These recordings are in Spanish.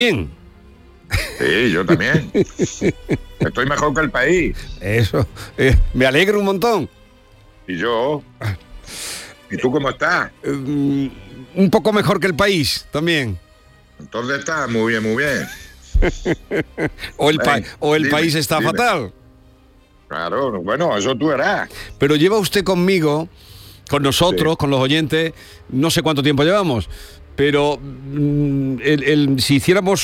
Bien. Sí, yo también. Estoy mejor que el país. Eso, me alegro un montón. Y yo. ¿Y tú cómo estás? Un poco mejor que el país, también. Entonces está muy bien, muy bien. O el país está dime. fatal. Claro, bueno, eso tú verás. Pero lleva usted conmigo, con nosotros, Sí. con los oyentes, no sé cuánto tiempo llevamos, pero si hiciéramos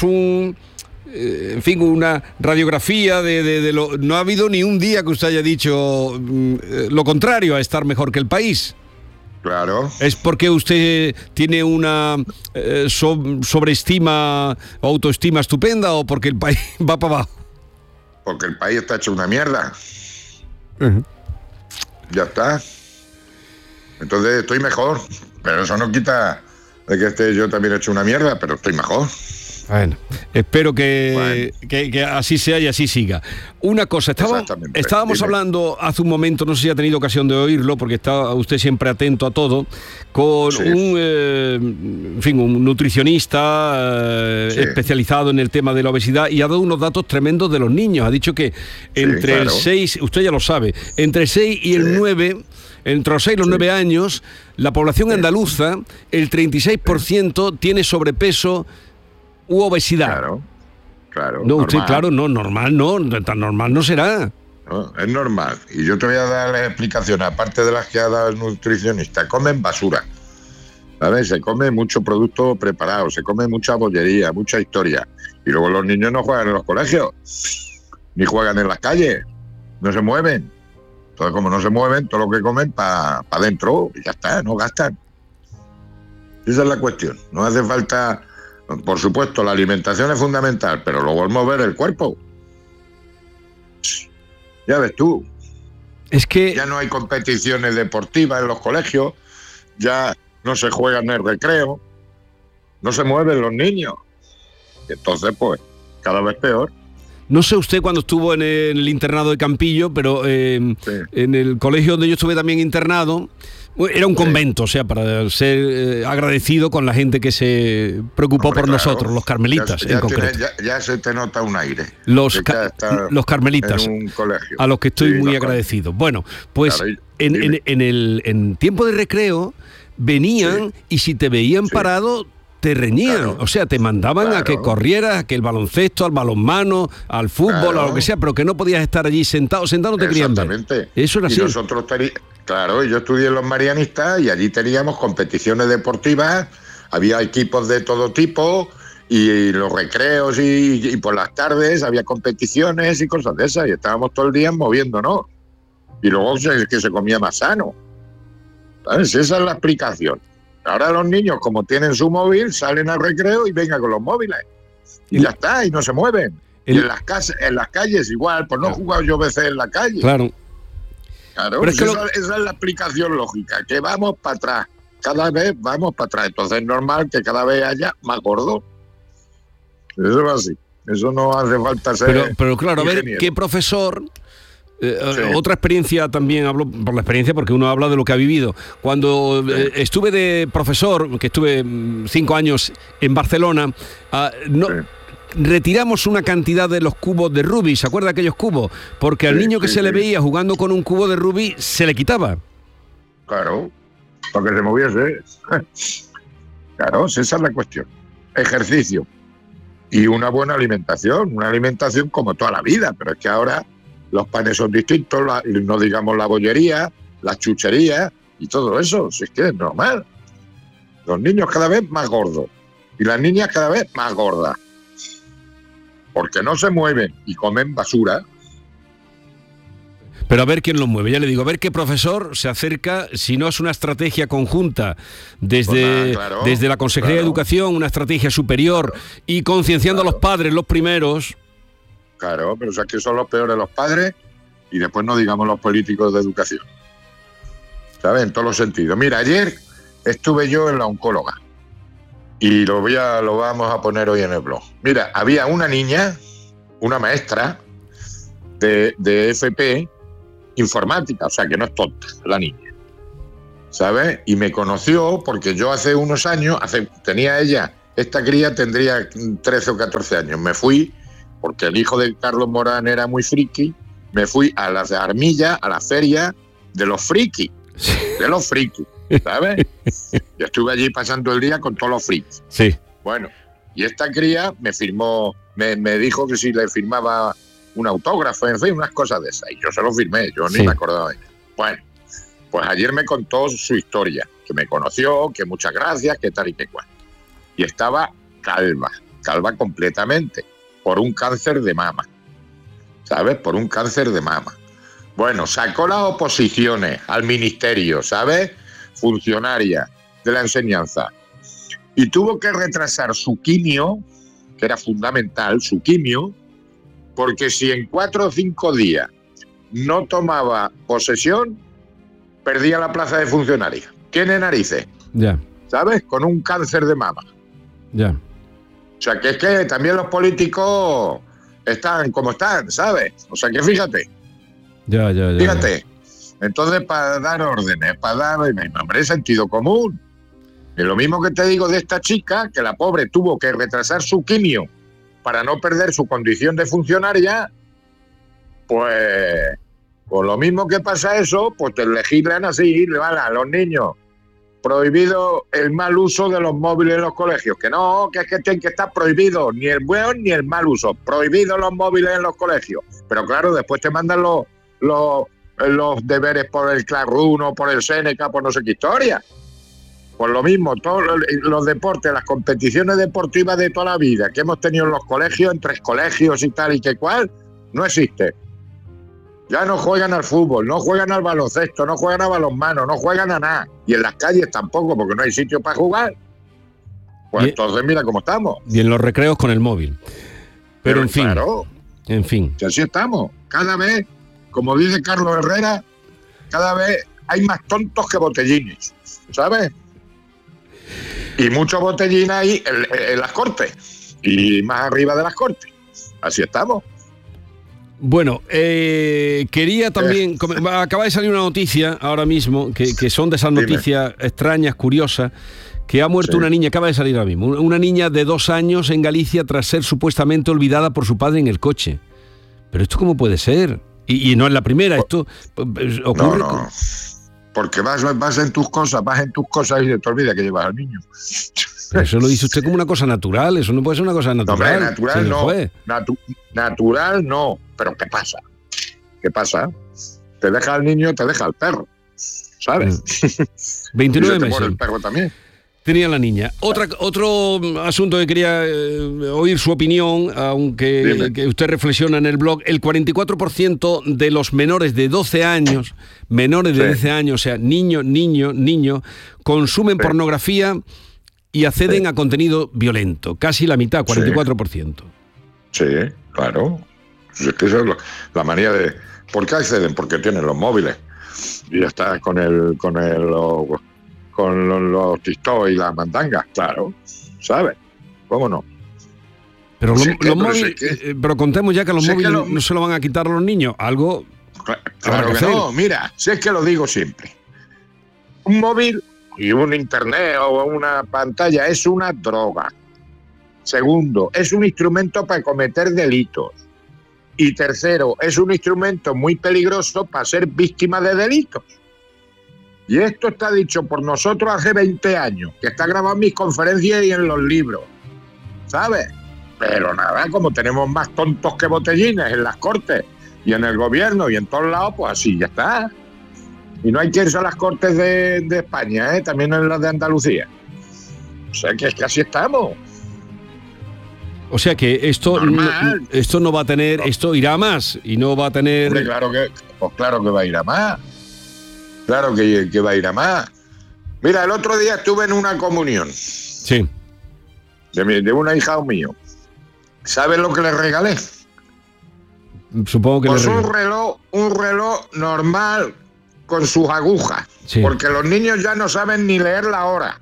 una radiografía de lo... No ha habido ni un día que usted haya dicho lo contrario a estar mejor que el país. Claro. ¿Es porque usted tiene una sobreestima o autoestima estupenda o porque el país va para abajo? Porque el país está hecho una mierda. Ya está. Entonces estoy mejor. Pero eso no quita de que esté yo también hecho una mierda, pero estoy mejor. Bueno, espero que así sea y así siga. Una cosa, estábamos hablando hace un momento, no sé si ha tenido ocasión de oírlo, porque está usted siempre atento a todo, con un nutricionista especializado en el tema de la obesidad, y ha dado unos datos tremendos de los niños. Ha dicho que entre el 6, usted ya lo sabe, entre el 6 y el 9... Entre los 6 y los 9 años, la población andaluza, el 36% tiene sobrepeso u obesidad. Claro. No, usted, claro, no, normal no, tan normal no será. No, es normal. Y yo te voy a dar la explicación, aparte de las que ha dado el nutricionista. Comen basura, ¿sabes? Se come mucho producto preparado, se come mucha bollería, mucha historia. Y luego los niños no juegan en los colegios, ni juegan en las calles, no se mueven. Entonces, como no se mueven, todo lo que comen para adentro, y ya está, no gastan. Esa es la cuestión. No hace falta... Por supuesto, la alimentación es fundamental, pero luego el mover el cuerpo. Ya ves tú. Es que... Ya no hay competiciones deportivas en los colegios, ya no se juega en el recreo, no se mueven los niños. Y entonces, pues, cada vez peor. No sé usted cuando estuvo en el internado de Campillo, pero en el colegio donde yo estuve también internado, era un convento, o sea, para ser agradecido con la gente que se preocupó por nosotros, los carmelitas en concreto. Ya se te nota un aire. Los carmelitas, en un colegio. A los que estoy muy agradecido. Bueno, pues en tiempo de recreo venían y si te veían parado... te reñían, o sea, te mandaban a que corrieras, a que el baloncesto, al balonmano, al fútbol, a lo que sea, pero que no podías estar allí sentado no te querían ver. Exactamente. Eso era así. Y nosotros, yo estudié en los Marianistas y allí teníamos competiciones deportivas, había equipos de todo tipo y los recreos y por las tardes había competiciones y cosas de esas y estábamos todo el día moviéndonos. Y luego que se comía más sano. ¿Sabes? Esa es la explicación. Ahora los niños, como tienen su móvil, salen al recreo y vengan con los móviles. Y ya está, y no se mueven. Y en las calles igual, pues no he jugado yo veces en la calle. Claro. Pero es que esa es la explicación lógica, que vamos para atrás. Cada vez vamos para atrás. Entonces es normal que cada vez haya más gordos. Eso es así. Eso no hace falta ser pero claro, ingeniero. A ver, ¿qué profesor... Otra experiencia también, hablo por la experiencia porque uno habla de lo que ha vivido. Cuando estuve de profesor, que estuve 5 años en Barcelona, retiramos una cantidad de los cubos de Rubik. ¿Se acuerda de aquellos cubos? Porque al niño que se le veía jugando con un cubo de Rubik se le quitaba. Claro, para que se moviese. Claro, esa es la cuestión. Ejercicio y una buena alimentación como toda la vida, pero es que ahora los panes son distintos, no digamos la bollería, las chucherías y todo eso, si es que es normal. Los niños cada vez más gordos y las niñas cada vez más gordas, porque no se mueven y comen basura. Pero a ver quién lo mueve, ya le digo, a ver qué profesor se acerca, si no es una estrategia conjunta desde la Consejería de Educación, una estrategia superior y concienciando a los padres los primeros. Claro, pero o sea que son los peores los padres y después no digamos los políticos de educación. ¿Sabes? En todos los sentidos. Mira, ayer estuve yo en la oncóloga y lo vamos a poner hoy en el blog. Mira, había una niña, una maestra de FP informática, o sea que no es tonta la niña, ¿sabes? Y me conoció porque yo hace unos años, tenía ella esta cría tendría 13 o 14 años. Me fui, porque el hijo de Carlos Morán era muy friki, me fui a las de Armilla, a la feria de los frikis, ¿sabes? Yo estuve allí pasando el día con todos los frikis. Sí. Bueno, y esta cría me firmó, me dijo que si le firmaba un autógrafo, en fin, unas cosas de esas. Y yo se lo firmé, yo ni me acordaba de ella. Bueno, pues ayer me contó su historia, que me conoció, que muchas gracias, que tal y que cual. Y estaba calva completamente, por un cáncer de mama, ¿sabes? Por un cáncer de mama. Bueno, sacó las oposiciones al ministerio, ¿sabes? Funcionaria de la enseñanza. Y tuvo que retrasar su quimio, que era fundamental, su quimio, porque si en 4 o 5 días no tomaba posesión, perdía la plaza de funcionaria. Tiene narices, ¿sabes? Con un cáncer de mama. O sea, que es que también los políticos están como están, ¿sabes? O sea, que fíjate. Fíjate. Entonces, para dar órdenes, para dar, hombre, sentido común. Y lo mismo que te digo de esta chica, que la pobre tuvo que retrasar su quimio para no perder su condición de funcionaria, pues lo mismo que pasa eso, pues te legislan así, le van a los niños. Prohibido el mal uso de los móviles en los colegios. Que no, que es que tienen que estar prohibidos, ni el buen ni el mal uso. Prohibidos los móviles en los colegios. Pero claro, después te mandan los deberes por el Classroom o por el Seneca, por no sé qué historia. Pues lo mismo, todos los deportes, las competiciones deportivas de toda la vida que hemos tenido en los colegios, en 3 colegios y tal y que cual, no existe. Ya no juegan al fútbol, no juegan al baloncesto, no juegan a balonmano, no juegan a nada. Y en las calles tampoco, porque no hay sitio para jugar. Pues entonces mira cómo estamos. Y en los recreos con el móvil. Pero en fin. Claro. En fin. Si así estamos. Cada vez, como dice Carlos Herrera, cada vez hay más tontos que botellines, ¿sabes? Y muchos botellines ahí en las Cortes. Y más arriba de las Cortes. Así estamos. Bueno, quería también... Acaba de salir una noticia ahora mismo, que son de esas noticias extrañas, curiosas, que ha muerto una niña, acaba de salir ahora mismo, una niña de 2 años en Galicia tras ser supuestamente olvidada por su padre en el coche. Pero ¿esto cómo puede ser? Y no es la primera, esto ocurre... No. Porque vas en tus cosas y se te olvida que llevas al niño. Pero eso lo dice usted como una cosa natural, eso no puede ser una cosa natural. No, natural no. Natural no. Pero ¿qué pasa? ¿Qué pasa? Te deja al niño, te deja al perro, ¿sabes? 29 meses. El perro también. Tenía la niña. Otro asunto que quería oír su opinión, aunque que usted reflexiona en el blog, el 44% de los menores de 12 años, o sea, niños, consumen pornografía y acceden a contenido violento. Casi la mitad, 44%. Sí, claro. Es que esa es la manía de... ¿Por qué acceden? Porque tienen los móviles. Y ya está con los TikTok y las mandangas, claro. ¿Sabes? ¿Cómo no? Pero los móviles... pero contemos ya que los móviles no se lo van a quitar a los niños. Algo... Claro que no. Mira, si es que lo digo siempre. Un móvil y un internet o una pantalla es una droga. Segundo, es un instrumento para cometer delitos. Y tercero, es un instrumento muy peligroso para ser víctima de delitos. Y esto está dicho por nosotros hace 20 años, que está grabado en mis conferencias y en los libros, ¿sabes? Pero nada, como tenemos más tontos que botellines en las Cortes y en el gobierno y en todos lados, pues así ya está. Y no hay que irse a las Cortes de España, también en las de Andalucía. O sea que es que así estamos. O sea que esto no va a tener, esto irá a más y no va a tener... Hombre, claro que va a ir a más. Claro que va a ir a más. Mira, el otro día estuve en una comunión. Sí. De una hija mío. ¿Sabes lo que le regalé? Supongo que pues un reloj normal con sus agujas. Sí. Porque los niños ya no saben ni leer la hora.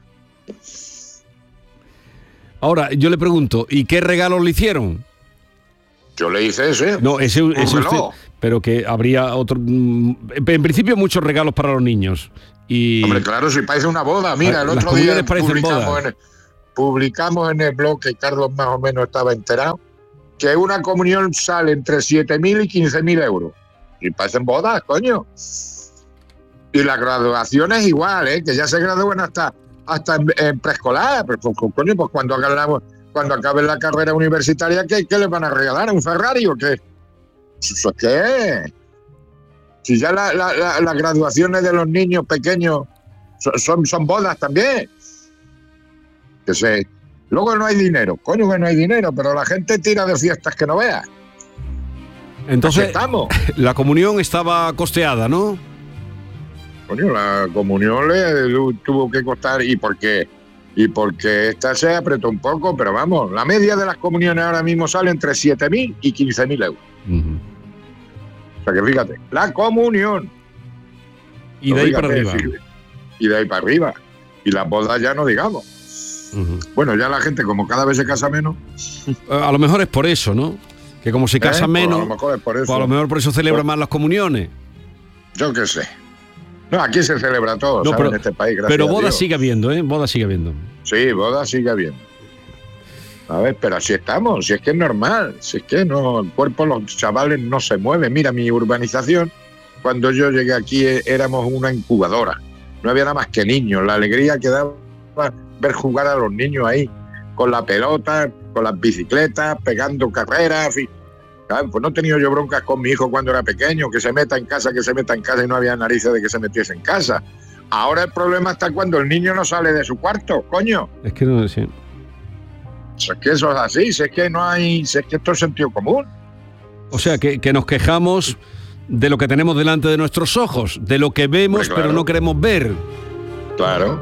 Ahora, yo le pregunto, ¿y qué regalos le hicieron? Yo le hice ese. No, ese usted, pero que habría otro... En principio, muchos regalos para los niños. Y... Hombre, claro, si parece una boda. Mira, el otro día parecen bodas. publicamos en el blog, que Carlos más o menos estaba enterado, que una comunión sale entre 7.000 y 15.000 euros. Y pasen bodas, coño. Y la graduación es igual, que ya se gradúan hasta en preescolar. Pero, coño, pues cuando acaben la carrera universitaria, ¿qué les van a regalar? ¿Un Ferrari o qué? ¿Eso qué? Si ya las graduaciones de los niños pequeños son bodas también. Luego no hay dinero, coño que no hay dinero, pero la gente tira de fiestas que no vea. Entonces, la comunión estaba costeada, ¿no? Coño, la comunión le tuvo que costar, y porque esta se apretó un poco, pero vamos, la media de las comuniones ahora mismo sale entre 7.000 y 15.000 euros. Uh-huh. O sea que fíjate, la comunión. Y de ahí para arriba. Y de ahí para arriba. Y las bodas ya no digamos. Uh-huh. Bueno, ya la gente como cada vez se casa menos. A lo mejor es por eso, ¿no? Que como se casa menos, a lo mejor es por eso. Pues a lo mejor por eso celebran más las comuniones. Yo qué sé. No, aquí se celebra todo, no, ¿sabes? En este país, gracias pero a boda Dios. Sigue habiendo, Boda sigue habiendo. Sí, boda sigue habiendo. A ver, pero así estamos, si es que es normal, si es que no, el cuerpo de los chavales no se mueve. Mira, mi urbanización, cuando yo llegué aquí éramos una incubadora. No había nada más que niños. La alegría que daba ver jugar a los niños ahí, con la pelota, con las bicicletas, pegando carreras. Pues no he tenido yo broncas con mi hijo cuando era pequeño, que se meta en casa, y no había narices de que se metiese en casa. Ahora el problema está cuando el niño no sale de su cuarto, coño. Es que no sé. Es que eso es así, es que no hay, es que esto es sentido común. O sea, que nos quejamos de lo que tenemos delante de nuestros ojos, de lo que vemos, pues claro, pero no queremos ver. Claro,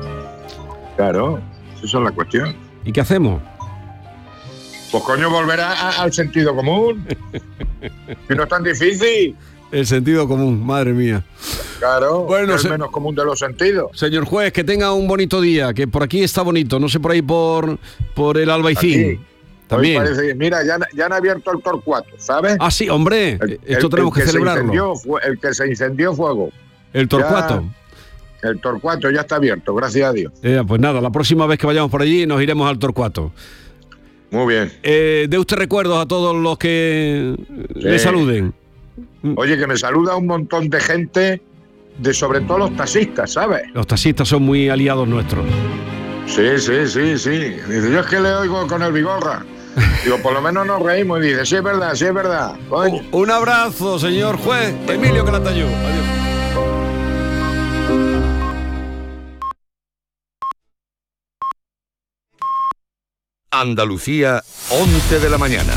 esa es la cuestión. ¿Y qué hacemos? Pues coño, volver al sentido común. Que no es tan difícil. El sentido común, madre mía. Claro, bueno, es el menos común de los sentidos. Señor juez, que tenga un bonito día, que por aquí está bonito, no sé por ahí por el Albaicín. Aquí. También. Parece, mira, ya han abierto el Torcuato, ¿sabes? Ah, sí, hombre, esto tenemos que celebrarlo. El que se incendió fuego. El Torcuato. El Torcuato ya está abierto, gracias a Dios. Pues nada, la próxima vez que vayamos por allí nos iremos al Torcuato. Muy bien. Dé usted recuerdos a todos los que le saluden. Oye, que me saluda un montón de gente, sobre todo los taxistas, ¿sabes? Los taxistas son muy aliados nuestros. Sí. Dice, yo es que le oigo con el Vigorra. Digo, por lo menos nos reímos. Y dice, sí es verdad. Coño. Un abrazo, señor juez Emilio Calatayud. Adiós. Andalucía, 11 de la mañana.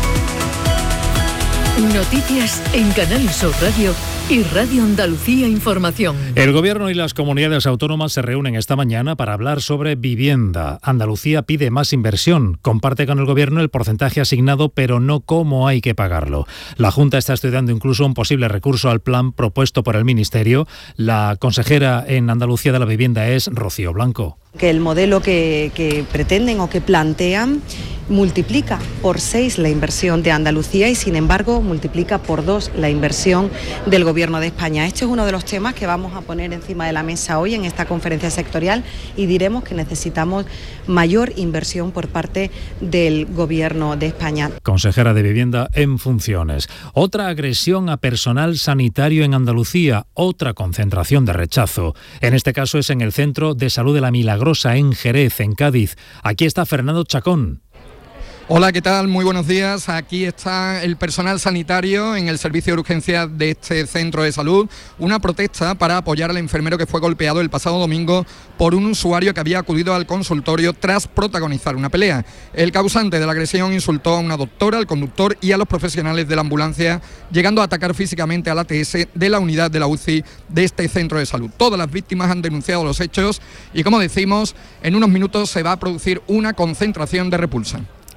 Noticias en Canal Sur Radio y Radio Andalucía Información. El Gobierno y las comunidades autónomas se reúnen esta mañana para hablar sobre vivienda. Andalucía pide más inversión. Comparte con el Gobierno el porcentaje asignado, pero no cómo hay que pagarlo. La Junta está estudiando incluso un posible recurso al plan propuesto por el Ministerio. La consejera en Andalucía de la Vivienda es Rocío Blanco. Que el modelo que pretenden o que plantean multiplica por 6 la inversión de Andalucía y, sin embargo, multiplica por 2 la inversión del Gobierno de España. Este es uno de los temas que vamos a poner encima de la mesa hoy en esta conferencia sectorial y diremos que necesitamos mayor inversión por parte del Gobierno de España. Consejera de Vivienda en funciones. Otra agresión a personal sanitario en Andalucía, otra concentración de rechazo. En este caso es en el Centro de Salud de la Milagrosa en Jerez, en Cádiz. Aquí está Fernando Chacón. Hola, ¿qué tal? Muy buenos días. Aquí está el personal sanitario en el servicio de urgencia de este centro de salud. Una protesta para apoyar al enfermero que fue golpeado el pasado domingo por un usuario que había acudido al consultorio tras protagonizar una pelea. El causante de la agresión insultó a una doctora, al conductor y a los profesionales de la ambulancia, llegando a atacar físicamente al ATS de la unidad de la UCI de este centro de salud. Todas las víctimas han denunciado los hechos y, como decimos, en unos minutos se va a producir una concentración de repulsa.